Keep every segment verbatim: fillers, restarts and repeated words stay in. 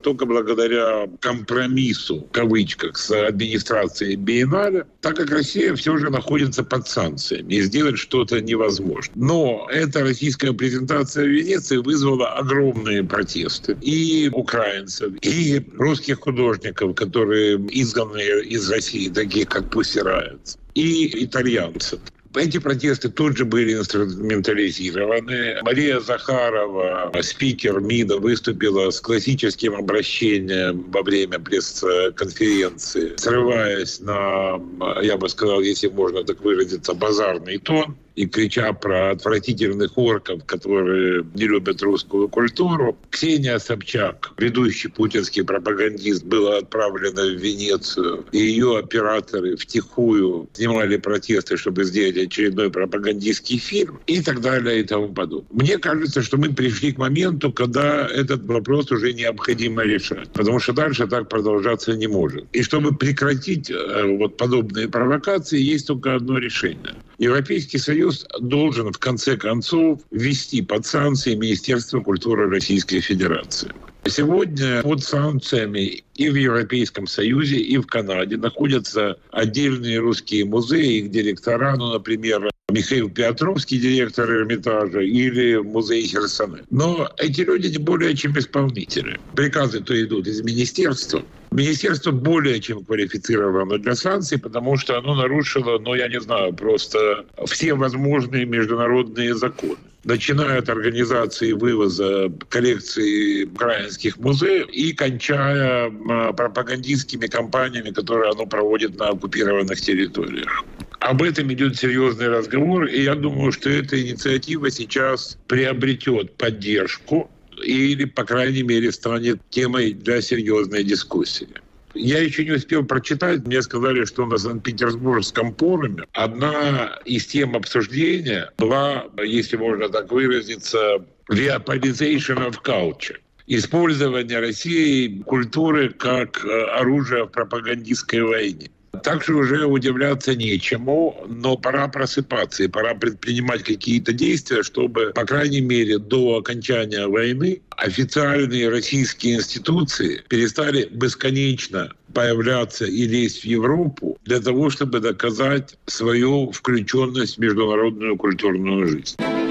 только благодаря компромиссу, в кавычках, с администрацией Биеннале, так как Россия все же находится под санкциями, и сделать что-то невозможно. Но эта российская презентация в Венеции вызвала огромные протесты и украинцев, и русских художников, которые изгнаны из России, таких как Pussy Riot, и итальянцев. Эти протесты тут же были инструментализированы. Мария Захарова, спикер МИДа, выступила с классическим обращением во время пресс-конференции, срываясь на, я бы сказал, если можно так выразиться, базарный тон, и крича про отвратительных орков, которые не любят русскую культуру. Ксения Собчак, ведущий путинский пропагандист, была отправлена в Венецию, и ее операторы втихую снимали протесты, чтобы сделать очередной пропагандистский фильм, и так далее, и тому подобное. Мне кажется, что мы пришли к моменту, когда этот вопрос уже необходимо решать, потому что дальше так продолжаться не может. И чтобы прекратить вот подобные провокации, есть только одно решение. Европейский Союз должен в конце концов ввести под санкции Министерство культуры Российской Федерации. Сегодня под санкциями и в Европейском Союзе, и в Канаде находятся отдельные русские музеи, их директора, ну, например, Михаил Петровский, директор Эрмитажа, или музей Херсоне. Но эти люди не более чем исполнители. Приказы-то идут из министерства. Министерство более чем квалифицировано для санкций, потому что оно нарушило, ну, я не знаю, просто все возможные международные законы. Начиная от организации вывоза коллекций украинских музеев и кончая пропагандистскими кампаниями, которые оно проводит на оккупированных территориях. Об этом идет серьезный разговор, и я думаю, что эта инициатива сейчас приобретет поддержку или, по крайней мере, станет темой для серьезной дискуссии. Я еще не успел прочитать, мне сказали, что на Санкт-Петербургском форуме одна из тем обсуждения была, если можно так выразиться, «Weaponization of culture». Использование России культуры как оружия в пропагандистской войне. Также уже удивляться нечему, но пора просыпаться и пора предпринимать какие-то действия, чтобы, по крайней мере, до окончания войны официальные российские институции перестали бесконечно появляться и лезть в Европу для того, чтобы доказать свою включенность в международную культурную жизнь.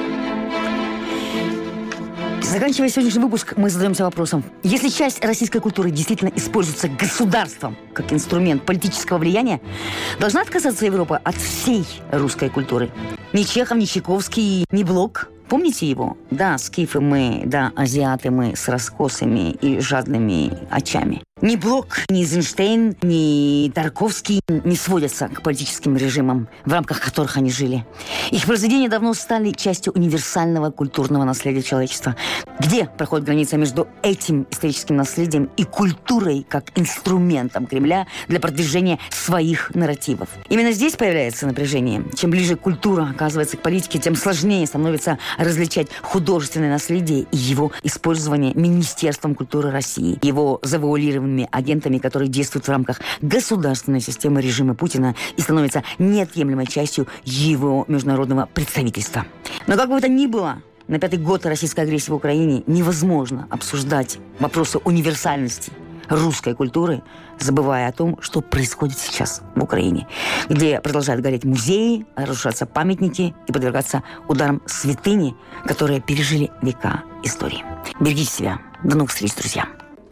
Заканчивая сегодняшний выпуск, мы задаемся вопросом. Если часть российской культуры действительно используется государством как инструмент политического влияния, должна отказаться Европа от всей русской культуры? Ни Чехов, ни Чайковский, ни Блок. Помните его? Да, скифы мы, да, азиаты мы с раскосыми и жадными очами. Ни Блок, ни Эйзенштейн, ни Тарковский не сводятся к политическим режимам, в рамках которых они жили. Их произведения давно стали частью универсального культурного наследия человечества. Где проходит граница между этим историческим наследием и культурой как инструментом Кремля для продвижения своих нарративов? Именно здесь появляется напряжение. Чем ближе культура оказывается к политике, тем сложнее становится различать художественное наследие и его использование Министерством культуры России, его завуалированными агентами, которые действуют в рамках государственной системы режима Путина и становятся неотъемлемой частью его международного представительства. Но как бы это ни было, на пятый год российской агрессии в Украине невозможно обсуждать вопросы универсальности русской культуры, забывая о том, что происходит сейчас в Украине, где продолжают гореть музеи, разрушаться памятники и подвергаться ударам святыни, которые пережили века истории. Берегите себя. До новых встреч, друзья.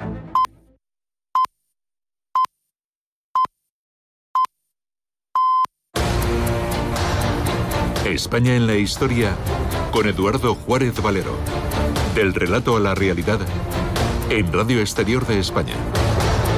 España en la historia con Eduardo Juárez Valero. Del relato a la realidad en Radio Exterior de España.